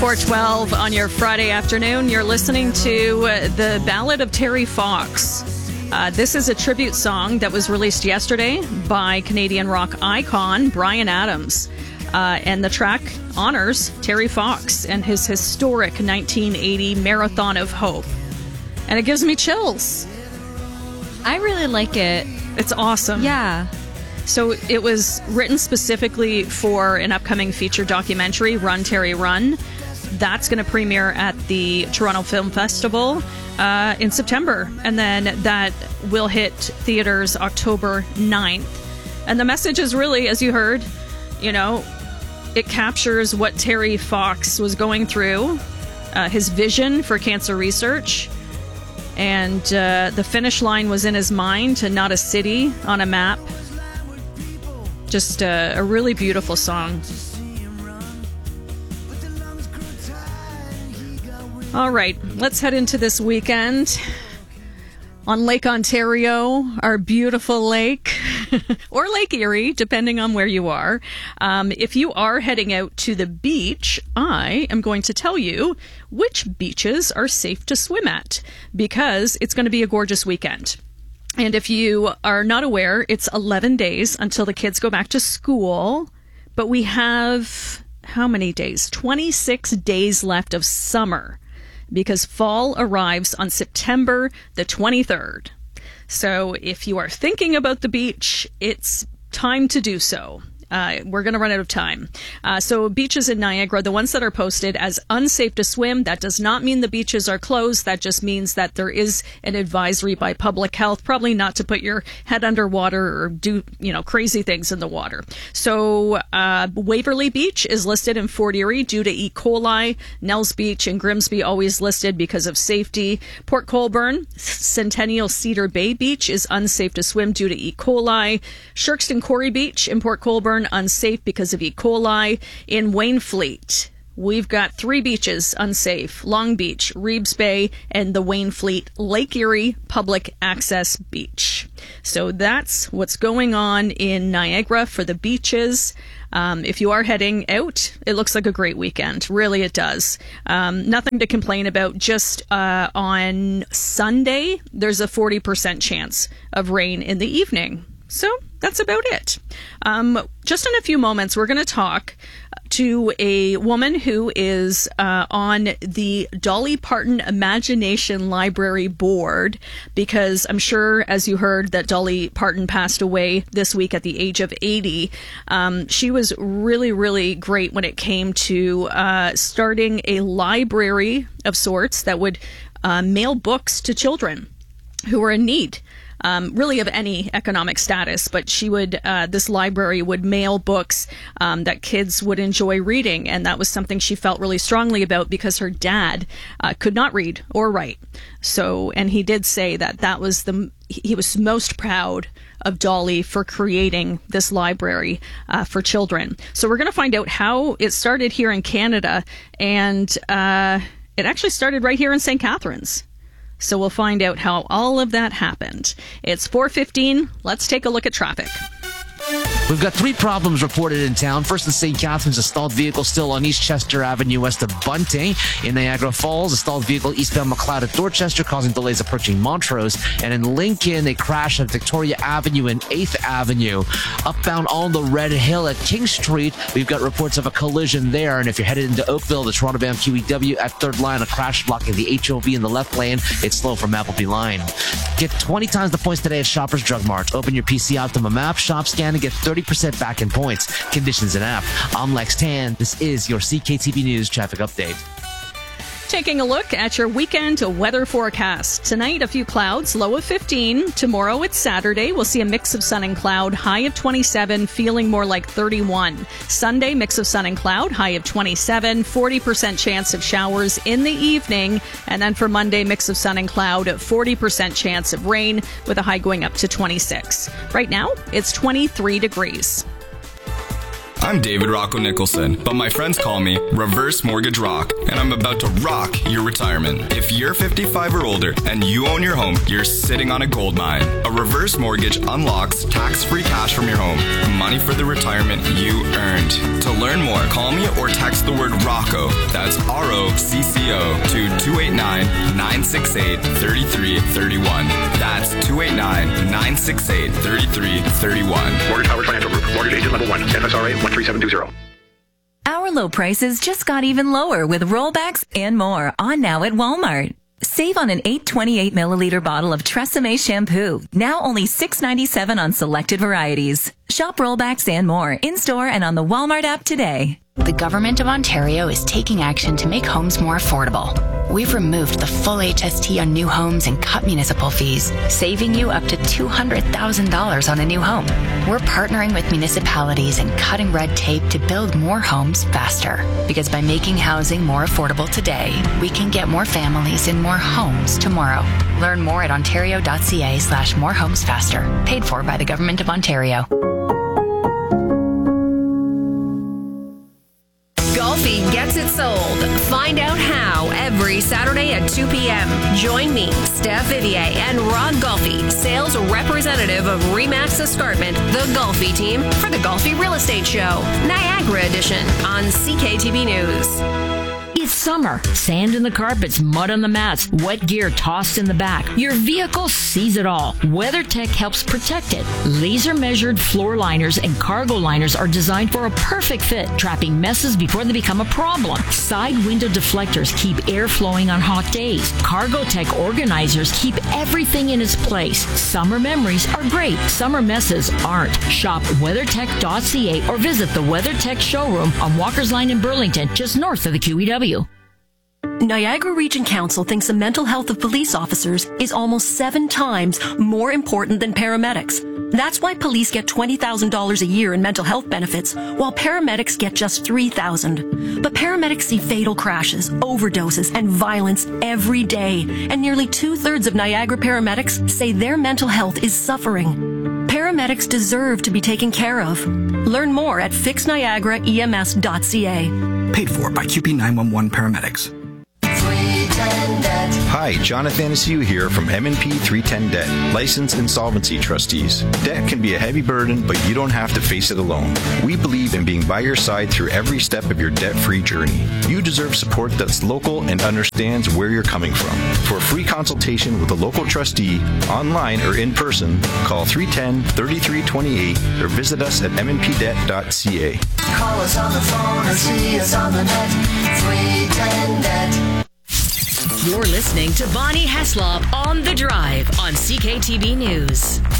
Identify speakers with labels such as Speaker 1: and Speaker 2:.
Speaker 1: 4:12 on your Friday afternoon. You're listening to the Ballad of Terry Fox. This is a tribute song that was released yesterday by Canadian rock icon Bryan Adams. And the track honors Terry Fox and his historic 1980 Marathon of Hope. And it gives me chills.
Speaker 2: I really like it.
Speaker 1: It's awesome.
Speaker 2: Yeah.
Speaker 1: So it was written specifically for an upcoming feature documentary, Run, Terry, Run. That's going to premiere at the Toronto Film Festival in September. And then that will hit theaters October 9th. And the message is really, as you heard, it captures what Terry Fox was going through, his vision for cancer research. And the finish line was in his mind, and not a city on a map. Just a really beautiful song. All right, let's head into this weekend on Lake Ontario, our beautiful lake, or Lake Erie, depending on where you are. If you are heading out to the beach, I am going to tell you which beaches are safe to swim at, because it's going to be a gorgeous weekend. And if you are not aware, it's 11 days until the kids go back to school. But we have, how many days? 26 days left of summer, because fall arrives on September the 23rd. So if you are thinking about the beach, it's time to do so. We're going to run out of time. So beaches in Niagara, the ones that are posted as unsafe to swim, that does not mean the beaches are closed. That just means that there is an advisory by public health, probably not to put your head underwater or do, crazy things in the water. So Waverly Beach is listed in Fort Erie due to E. coli. Nels Beach and Grimsby always listed because of safety. Port Colborne, Centennial Cedar Bay Beach is unsafe to swim due to E. coli. Sherkston Corey Beach in Port Colborne, unsafe because of E. coli. In Wainfleet, we've got 3 beaches unsafe: Long Beach, Reeves Bay, and the Wainfleet Lake Erie Public Access Beach. So that's what's going on in Niagara for the beaches. If you are heading out, it looks like a great weekend. Really, it does. Nothing to complain about. Just on Sunday, there's a 40% chance of rain in the evening. So that's about it. Just in a few moments, we're going to talk to a woman who is on the Dolly Parton Imagination Library board, because I'm sure, as you heard, that Dolly Parton passed away this week at the age of 80. She was really, really great when it came to starting a library of sorts that would mail books to children who were in need. Really of any economic status, but she would, this library would mail books that kids would enjoy reading, and that was something she felt really strongly about because her dad could not read or write. So, and he did say that was he was most proud of Dolly for creating this library for children. So we're going to find out how it started here in Canada, and it actually started right here in St. Catharines. So we'll find out how all of that happened. It's 4:15. Let's take a look at traffic.
Speaker 3: We've got 3 problems reported in town. First in St. Catharines, a stalled vehicle still on East Chester Avenue west of Bunting. In Niagara Falls, a stalled vehicle eastbound McLeod at Dorchester causing delays approaching Montrose. And in Lincoln, a crash at Victoria Avenue and 8th Avenue. Upbound on the Red Hill at King Street, we've got reports of a collision there. And if you're headed into Oakville, the Toronto-bound QEW at 3rd line, a crash blocking the HOV in the left lane. It's slow from Appleby Line. Get 20 times the points today at Shoppers Drug Mart. Open your PC Optimum app, shop, scan, and get 30% back in points. Conditions in app. I'm Lex Tan. This is your CKTV News traffic update.
Speaker 1: Taking a look at your weekend weather forecast. Tonight, a few clouds, low of 15. Tomorrow, it's Saturday. We'll see a mix of sun and cloud, high of 27, feeling more like 31. Sunday, mix of sun and cloud, high of 27, 40% chance of showers in the evening. And then for Monday, mix of sun and cloud, 40% chance of rain with a high going up to 26. Right now, it's 23 degrees.
Speaker 4: I'm David Rocco Nicholson, but my friends call me Reverse Mortgage Rock, and I'm about to rock your retirement. If you're 55 or older and you own your home, you're sitting on a gold mine. A reverse mortgage unlocks tax-free cash from your home, money for the retirement you earned. To learn more, call me or text the word ROCCO, that's ROCCO, to 289-968-3331. That's 289-968-3331.
Speaker 5: Mortgage Power Financial Group. Mortgage agent level 1. NSRA 13720.
Speaker 6: Our low prices just got even lower with rollbacks and more on now at Walmart. Save on an 828 milliliter bottle of Tresemme shampoo, now only $6.97 on selected varieties. Shop rollbacks and more in-store and on the Walmart app today.
Speaker 7: The Government of Ontario is taking action to make homes more affordable. We've removed the full HST on new homes and cut municipal fees, saving you up to $200,000 on a new home. We're partnering with municipalities and cutting red tape to build more homes faster. Because by making housing more affordable today, we can get more families in more homes tomorrow. Learn more at ontario.ca/morehomesfaster. Paid for by the Government of Ontario.
Speaker 8: Golfi gets it sold. Find out how every Saturday at 2 p.m. Join me, Steph Vivier, and Rod Golfi, sales representative of Remax Escarpment, the Golfi team, for the Golfi Real Estate Show, Niagara Edition on CKTB News.
Speaker 9: It's summer. Sand in the carpets, mud on the mats, wet gear tossed in the back. Your vehicle sees it all. WeatherTech helps protect it. Laser-measured floor liners and cargo liners are designed for a perfect fit, trapping messes before they become a problem. Side window deflectors keep air flowing on hot days. CargoTech organizers keep everything in its place. Summer memories are great. Summer messes aren't. Shop WeatherTech.ca or visit the WeatherTech showroom on Walker's Line in Burlington, just north of the QEW.
Speaker 10: Niagara Region Council thinks the mental health of police officers is almost 7 times more important than paramedics. That's why police get $20,000 a year in mental health benefits, while paramedics get just $3,000. But paramedics see fatal crashes, overdoses, and violence every day, and nearly 2/3 of Niagara paramedics say their mental health is suffering. Paramedics deserve to be taken care of. Learn more at fixniagaraems.ca.
Speaker 11: Paid for by QP 911 Paramedics.
Speaker 12: Hi, Jonathan Anastasia here from M&P 310 Debt, licensed insolvency trustees. Debt can be a heavy burden, but you don't have to face it alone. We believe in being by your side through every step of your debt-free journey. You deserve support that's local and understands where you're coming from. For a free consultation with a local trustee, online or in person, call 310-3328 or visit us at mnpdebt.ca.
Speaker 13: Call us on the phone or see us on the net. 310 Debt.
Speaker 8: You're listening to Bonnie Heslop on The Drive on CKTB News.